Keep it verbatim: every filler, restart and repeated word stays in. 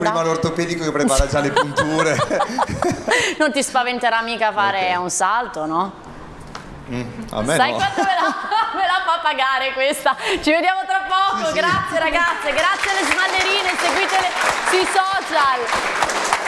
Prima l'ortopedico che prepara già le punture. Non ti spaventerà mica fare Okay. un salto, no? Mm, a me Sai no. quanto me la, me la fa pagare questa? Ci vediamo tra poco, Sì, sì. grazie ragazze, grazie alle smallerine, seguitele sui social.